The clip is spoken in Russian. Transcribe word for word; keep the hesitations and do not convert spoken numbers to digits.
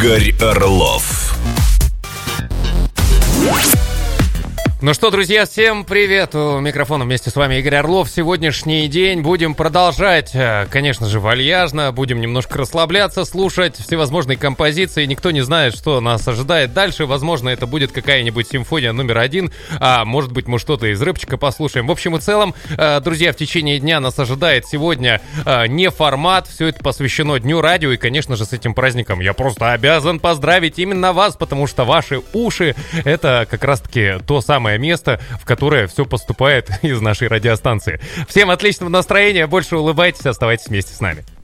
Игорь Орлов. Ну что, друзья, всем привет! У микрофона вместе с вами Игорь Орлов. Сегодняшний день будем продолжать, конечно же, вальяжно. Будем немножко расслабляться, слушать всевозможные композиции. Никто не знает, что нас ожидает дальше. Возможно, это будет какая-нибудь симфония номер один. А может быть, мы что-то из рэпчика послушаем. В общем и целом, друзья, в течение дня нас ожидает сегодня не формат. Все это посвящено Дню радио. И, конечно же, с этим праздником я просто обязан поздравить именно вас, потому что ваши уши — это как раз-таки то самое место, в которое все поступает из нашей радиостанции. Всем отличного настроения, больше улыбайтесь, оставайтесь вместе с нами.